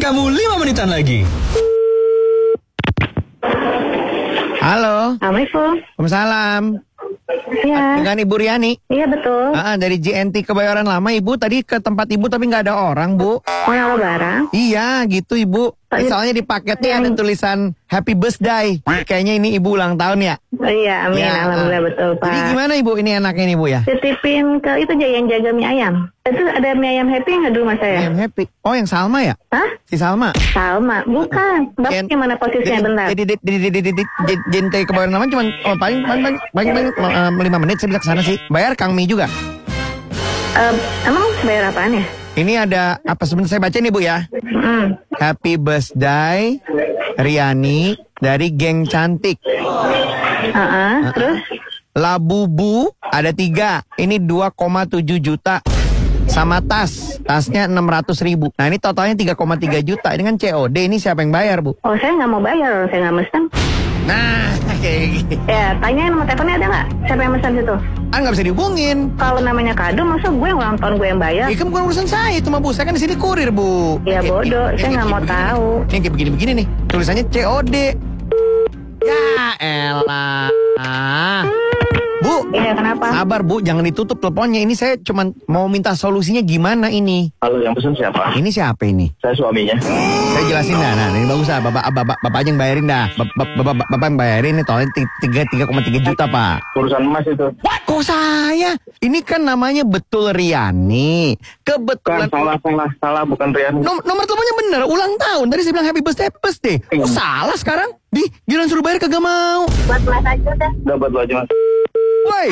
kamu 5 menitan lagi. Halo. Assalamualaikum. Waalaikumsalam. Iya. Dengan Ibu Riani. Iya betul. Dari JNT Kebayoran Lama, Ibu. Tadi ke tempat Ibu tapi nggak ada orang, Bu. Mau naruh barang? Iya, gitu Ibu. Soalnya di paketnya ada tulisan Happy Birthday. Kayaknya ini Ibu ulang tahun ya? Iya, amin. Ya, Alhamdulillah betul, Pak. Jadi gimana Ibu ini enaknya nih Bu ya? Titipin ke itu aja yang jaga mie ayam. Itu ada mie ayam happy nggak dulu mas saya? I'm happy. Oh, yang Salma ya? Hah? Si Salma? Salma? Bukan. Bapak gimana posisinya bentar? JNT Kebayoran Lama cuma paling 5 menit saya bisa kesana sih. Bayar Kang Mi juga. Emang bayar apaan ya? Ini ada apa sebenarnya saya baca nih Bu ya? Happy Birthday Riani dari Geng Cantik. Terus? Labubu ada 3. Ini 2,7 juta. Sama tasnya 600.000. Nah ini totalnya 3,3 juta. Ini kan COD. Ini siapa yang bayar Bu? Oh saya nggak mau bayar, saya nggak mesen. Nah kayak gitu. Ya tanyain nomor teleponnya ada nggak? Siapa yang mesen situ? Kan nggak bisa dihubungin. Kalau namanya kado, masa gue yang ulang tahun gue yang bayar? Ini kan bukan urusan saya itu mah Bu. Saya kan di sini kurir Bu. Ya bodoh, saya nggak mau tahu. Ini kayak begini-begini nih. Tulisannya COD. Ya elah. Bu, Iya kenapa? sabar Bu, jangan ditutup teleponnya. Ini saya cuma mau minta solusinya gimana ini. Halo, yang pesen siapa? Ini siapa ini? Saya suaminya. Saya jelasin dah. Nah, ini bagus lah. Bapak aja yang bayarin dah. Bapak yang bayarin ini totalnya 3,3 juta Pak. Urusan emas itu. Kok saya? Ini kan namanya betul Riani. Kebetulan. Salah, bukan Rian. Nomor teleponnya bener, ulang tahun. Tadi saya bilang happy birthday. Kok salah sekarang? Giliran suruh bayar kagak mau. Buat mas aja udah. Udah buat lo aja mas. Woi.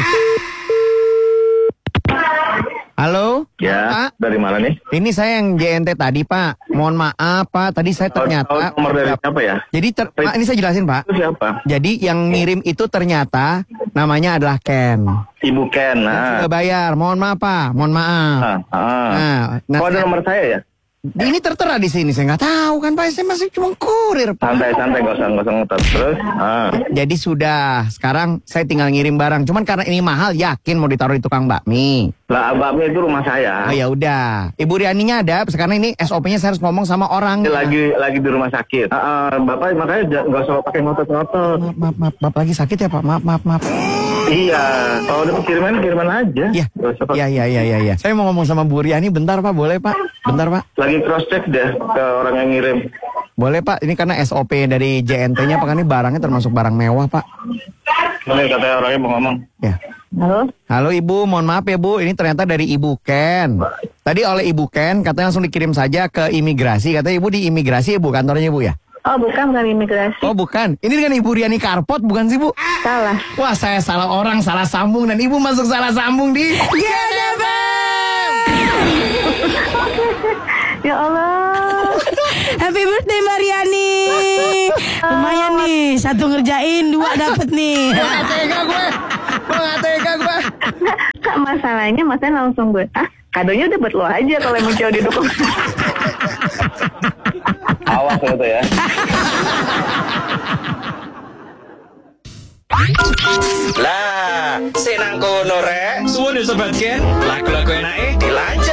Halo? Ya, Pak? dari mana nih? Ini saya yang JNT tadi Pak. Mohon maaf Pak, tadi saya ternyata. Nomor dari siapa ya? Jadi Pak, ini saya jelasin Pak. Itu siapa? Jadi yang ngirim itu ternyata namanya adalah Ken. Ibu Ken. Sudah bayar, mohon maaf Pak, mohon maaf. Nah, Kok ada nomor saya ya? Ini tertera di sini, saya nggak tahu kan Pak, saya masih cuma kurir Pak. Santai, nggak usah ngotot terus. Jadi sudah, sekarang saya tinggal ngirim barang. Cuman karena ini mahal, yakin mau ditaruh di tukang bakmi. Lah, bakmi itu rumah saya. Oh ya udah, Ibu Rianinya ada. Sekarang ini SOP-nya saya harus ngomong sama orang. Lagi di rumah sakit. Bapak makanya nggak usah pakai ngotot-ngotot. Maaf, Bapak lagi sakit ya Pak. Maaf. Iya, kalau udah kiriman aja. Iya. Saya mau ngomong sama Bu Riani, bentar Pak, boleh Pak? Bentar Pak. Lagi cross check deh ke orang yang ngirim. Boleh Pak, ini karena SOP dari JNT-nya Pak, ini barangnya termasuk barang mewah Pak. Ini katanya orangnya mau ngomong. Ya. Halo Ibu, mohon maaf ya Bu, ini ternyata dari Ibu Ken. Tadi oleh Ibu Ken, katanya langsung dikirim saja ke imigrasi. Katanya Ibu di imigrasi ya Bu, kantornya Bu ya? Oh bukan imigrasi. Oh bukan, ini dengan Ibu Riani Karpot bukan sih Bu? Salah. Wah saya salah orang, salah sambung, dan Ibu masuk salah sambung di GNFM. Ya Allah. Happy birthday Mbak Riani. Lumayan nih, 1 ngerjain, 2 dapet nih. Nggak tega gue. Kak masalahnya langsung gue. Kadonya udah buat lo aja kalau emang cowok didukung. Awas itu ya. Lah, senang kono rek. Suwun ya sobat Ken. Lagu-lagu enake dilanjut.